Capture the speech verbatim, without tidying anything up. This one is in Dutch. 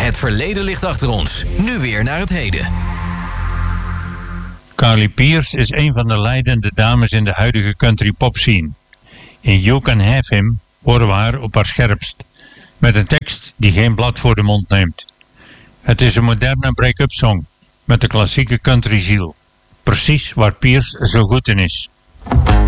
Het verleden ligt achter ons. Nu weer naar het heden. Carly Pearce is een van de leidende dames in de huidige country pop scene. In You Can Have Him horen we haar op haar scherpst, met een tekst die geen blad voor de mond neemt. Het is een moderne break-up song, met de klassieke country ziel. Precies waar Pearce zo goed in is.